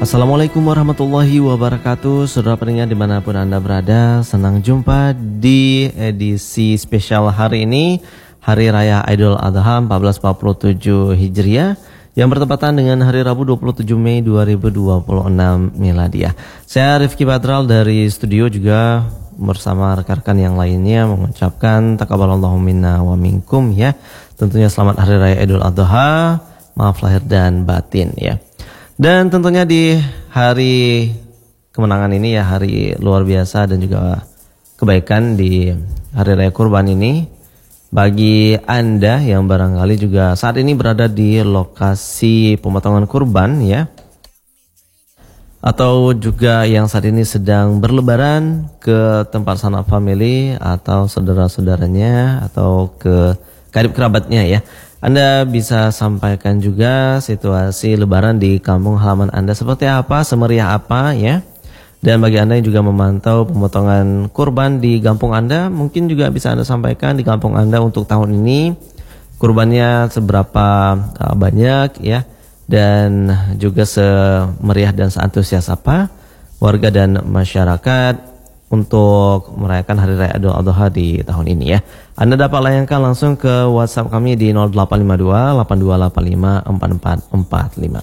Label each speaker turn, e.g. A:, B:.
A: Assalamualaikum warahmatullahi wabarakatuh. Saudara pendengar dimanapun Anda berada, senang jumpa di edisi spesial hari ini, Hari Raya Idul Adha 1447 Hijriah, yang bertepatan dengan hari Rabu 27 Mei 2026 Miladiah. Saya Rifki Badral dari studio juga bersama rekan-rekan yang lainnya mengucapkan taqabbalallahu minna wa minkum ya. Tentunya selamat Hari Raya Idul Adha, maaf lahir dan batin ya. Dan tentunya di hari kemenangan ini ya, hari luar biasa dan juga kebaikan di Hari Raya Kurban ini, bagi Anda yang barangkali juga saat ini berada di lokasi pemotongan kurban ya, atau juga yang saat ini sedang berlebaran ke tempat sanak family atau saudara-saudaranya atau ke karib kerabatnya ya, Anda bisa sampaikan juga situasi lebaran di kampung halaman Anda seperti apa, semeriah apa ya. Dan bagi Anda yang juga memantau pemotongan kurban di kampung Anda, mungkin juga bisa Anda sampaikan di kampung Anda untuk tahun ini kurbannya seberapa banyak ya, dan juga semeriah dan seantusias apa warga dan masyarakat untuk merayakan Hari Raya Idul Adha di tahun ini ya. Anda dapat layangkan langsung ke WhatsApp kami di 0852 8285 4445.